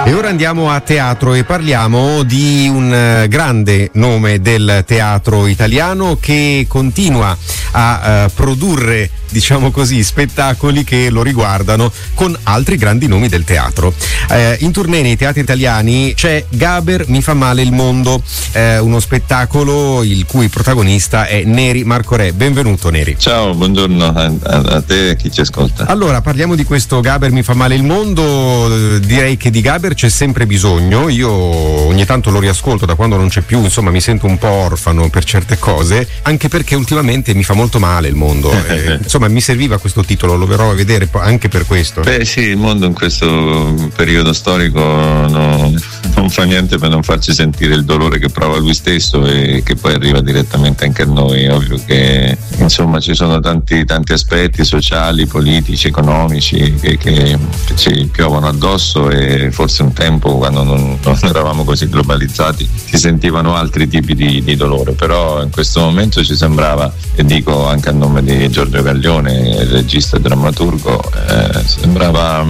E ora andiamo a teatro e parliamo di un grande nome del teatro italiano che continua a produrre, diciamo così, spettacoli che lo riguardano con altri grandi nomi del teatro. In tournée nei teatri italiani c'è Gaber mi fa male il mondo, uno spettacolo il cui protagonista è Neri Marco Re. Benvenuto Neri. Ciao, buongiorno a te e a chi ci ascolta. Allora, parliamo di questo Gaber mi fa male il mondo. Direi che di Gaber c'è sempre bisogno. Io ogni tanto lo riascolto da quando non c'è più, insomma mi sento un po' orfano per certe cose, anche perché ultimamente mi fa molto male il mondo. Insomma mi serviva questo titolo, lo verrò a vedere anche per questo. Beh sì, il mondo in questo periodo storico non fa niente per non farci sentire il dolore che prova lui stesso e che poi arriva direttamente anche a noi. È ovvio che insomma ci sono tanti aspetti sociali, politici, economici che ci piovono addosso, e forse un tempo, quando non eravamo così globalizzati, si sentivano altri tipi di dolore, però in questo momento ci sembrava, e dico anche a nome di Giorgio Gaglione, il regista e drammaturgo, sembrava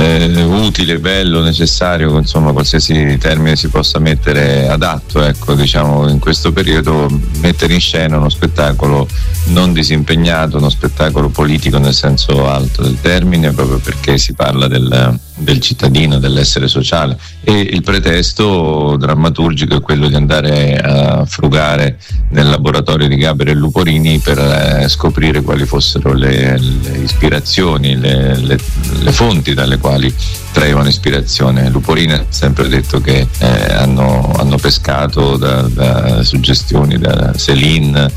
utile, bello, necessario, insomma qualsiasi termine si possa mettere adatto, ecco, diciamo in questo periodo, mettere in scena uno spettacolo non disimpegnato, uno spettacolo politico nel senso alto del termine, proprio perché si parla del cittadino, dell'essere sociale, e il pretesto drammaturgico è quello di andare a frugare nel laboratorio di Gaber e Luporini per scoprire quali fossero le ispirazioni, le fonti dalle quali traevano ispirazione. Luporini ha sempre detto che hanno pescato da suggestioni da Céline,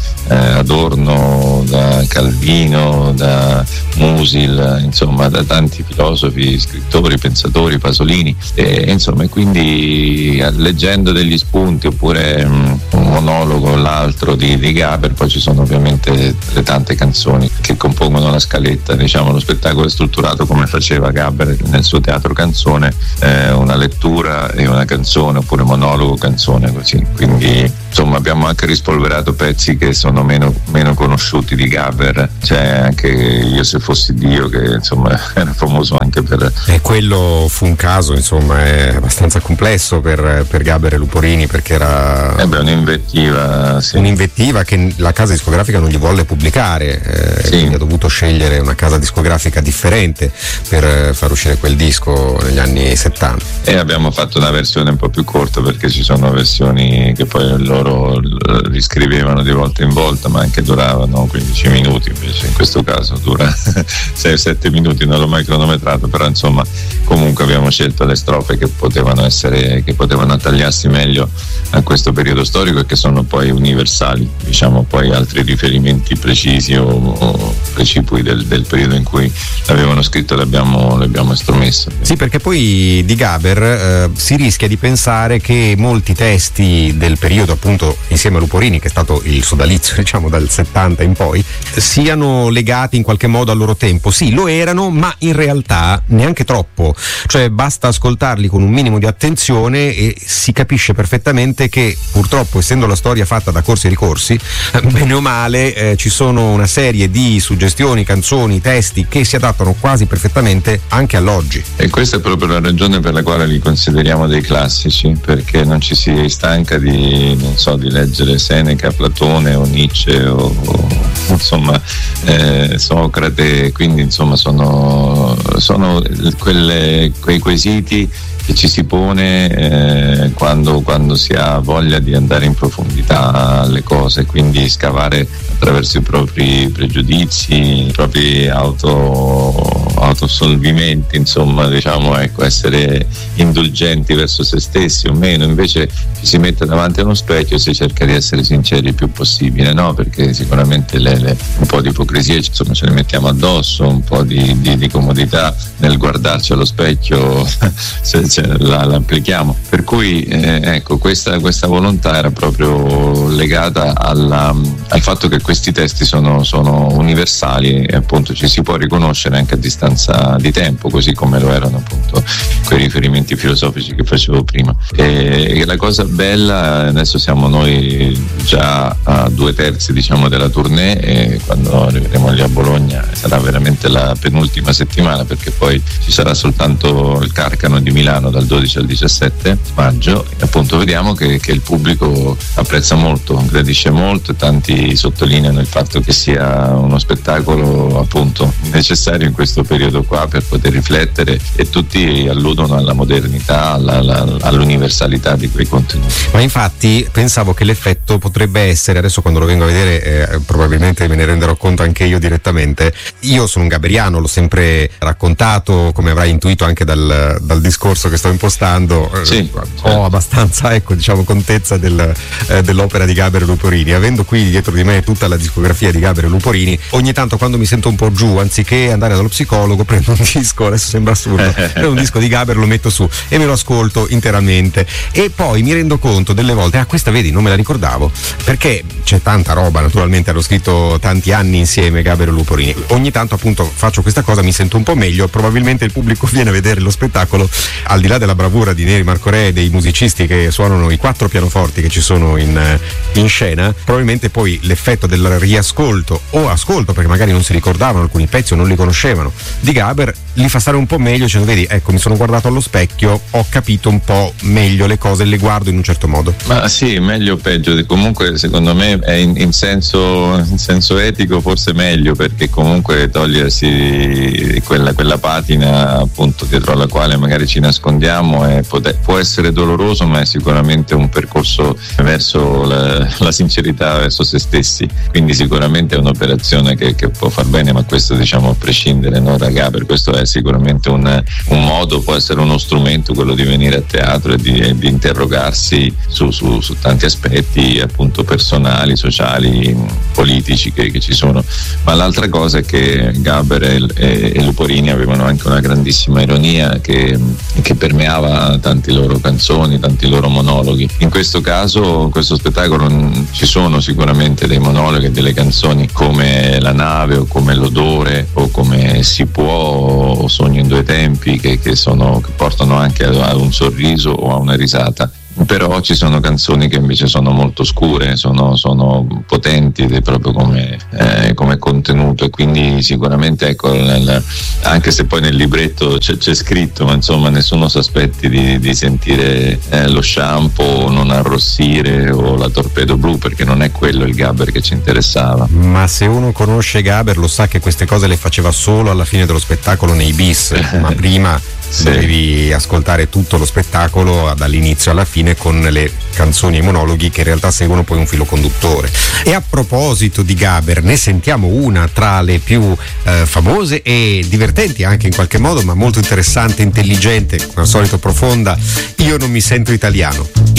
Adorno, da Calvino, da Musil, insomma da tanti filosofi, scrittori, pensatori, Pasolini, insomma, e quindi leggendo degli spunti oppure un monologo o l'altro di Gaber, poi ci sono ovviamente le tante canzoni che compongono la scaletta. Diciamo, lo spettacolo è strutturato come faceva Gaber nel suo teatro canzone, una lettura e una canzone, oppure monologo, canzone, così. Quindi insomma abbiamo anche rispolverato pezzi che sono meno conosciuti di Gaber. C'è anche Io se fossi Dio, che insomma era famoso anche per... quello fu un caso, insomma, è abbastanza complesso per Gaber e Luporini, perché era un'invettiva, sì. Un'invettiva che la casa discografica non gli volle pubblicare, sì. Quindi ha dovuto scegliere una casa discografica differente per far uscire quel disco negli anni 70. E abbiamo fatto una versione un po' più corta, perché ci sono versioni che poi loro riscrivevano di volta in volta, ma anche duravano 15 minuti, invece in questo caso dura 6-7 minuti, non l'ho mai cronometrato, però insomma comunque abbiamo scelto le strofe che potevano attagliarsi meglio a questo periodo storico e che sono poi universali. Diciamo, poi altri riferimenti precisi o precipui del periodo in cui l'avevano scritto li abbiamo estromesso. Sì, perché poi di Gaber si rischia di pensare che molti testi del periodo, appunto, insieme a Luporini, che è stato il sodalizio, diciamo, dal 70 in poi, siano legati in qualche modo al loro tempo. Sì, lo erano, ma in realtà neanche troppo. Cioè basta ascoltarli con un minimo di attenzione e si capisce perfettamente che, purtroppo, essendo la storia fatta da corsi e ricorsi, bene o male ci sono una serie di suggestioni, canzoni, testi che si adattano quasi perfettamente anche all'oggi. E questa è proprio la ragione per la quale li consideriamo dei classici, perché non ci si stanca di leggere Seneca, Platone o Nietzsche o insomma Socrate, quindi insomma sono quei quesiti che ci si pone quando si ha voglia di andare in profondità alle cose, quindi scavare attraverso i propri pregiudizi, i propri autoassolvimenti, insomma, diciamo, ecco, essere indulgenti verso se stessi o meno. Invece ci si mette davanti a uno specchio e si cerca di essere sinceri il più possibile, no? Perché sicuramente un po' di ipocrisia, insomma, ce le mettiamo addosso, un po' di comodità nel guardarci allo specchio la applichiamo. Per cui ecco, questa volontà era proprio legata al fatto che questi testi sono universali e appunto ci si può riconoscere anche a distanza distanza di tempo, così come lo erano appunto quei riferimenti filosofici che facevo prima. E la cosa bella, adesso siamo noi già a 2/3 diciamo della tournée, e quando arriveremo lì a Bologna sarà veramente la penultima settimana, perché poi ci sarà soltanto il Carcano di Milano dal 12 al 17 maggio, e appunto vediamo che il pubblico apprezza molto, gradisce molto, e tanti sottolineano il fatto che sia uno spettacolo appunto necessario in questo periodo qua per poter riflettere, e tutti alludono alla modernità, all'universalità di quei contenuti. Ma infatti pensavo che l'effetto potrebbe essere, adesso quando lo vengo a vedere probabilmente me ne renderò conto anche io direttamente. Io sono un gaberiano, l'ho sempre raccontato, come avrai intuito anche dal discorso che sto impostando. Sì, ho abbastanza contezza dell'opera di Gaber e Luporini. Avendo qui dietro di me tutta la discografia di Gaber e Luporini, ogni tanto quando mi sento un po' giù, anziché andare dallo psicologo, prendo un disco, adesso sembra assurdo, prendo un disco di Gaber, lo metto su e me lo ascolto interamente, e poi mi rendo conto delle volte, questa vedi, non me la ricordavo, perché c'è tanta roba, naturalmente hanno scritto tanti anni insieme Gaber e Luporini. Ogni tanto appunto faccio questa cosa, mi sento un po' meglio, probabilmente il pubblico viene a vedere lo spettacolo, al di là della bravura di Neri Marco Re e dei musicisti che suonano i 4 pianoforti che ci sono in scena, probabilmente poi l'effetto del riascolto o ascolto, perché magari non si ricordavano alcuni pezzi o non li conoscevano, di Gaber, li fa stare un po' meglio, cioè vedi, ecco, mi sono guardato allo specchio, ho capito un po' meglio le cose, le guardo in un certo modo. Ma sì, meglio o peggio, comunque secondo me è in senso etico forse meglio, perché comunque togliersi quella patina appunto dietro alla quale magari ci nascondiamo può essere doloroso, ma è sicuramente un percorso verso la sincerità verso se stessi, quindi sicuramente è un'operazione che può far bene, ma questo diciamo a prescindere, no, da Gaber, questo è sicuramente un modo, può essere uno strumento quello di venire a teatro e di interrogarsi su tanti aspetti appunto personali, sociali, politici che ci sono. Ma l'altra cosa è che Gaber e Luporini avevano anche una grandissima ironia che permeava tante loro canzoni, tanti loro monologhi. In questo caso, in questo spettacolo ci sono sicuramente dei monologhi e delle canzoni come La nave, o come L'odore, o come Si può, o Sogno in due tempi, che portano anche a un sorriso o a una risata. Però ci sono canzoni che invece sono molto scure, sono potenti proprio come contenuto, e quindi sicuramente ecco, anche se poi nel libretto c'è scritto, ma insomma nessuno si aspetti di sentire lo shampoo, non arrossire, o la torpedo blu, perché non è quello il Gaber che ci interessava. Ma se uno conosce Gaber lo sa che queste cose le faceva solo alla fine dello spettacolo nei bis, ma prima sì, devi ascoltare tutto lo spettacolo dall'inizio alla fine, con le canzoni e monologhi che in realtà seguono poi un filo conduttore. E a proposito di Gaber, ne sentiamo una tra le più famose e divertenti anche in qualche modo, ma molto interessante, intelligente, come al solito profonda. Io non mi sento italiano.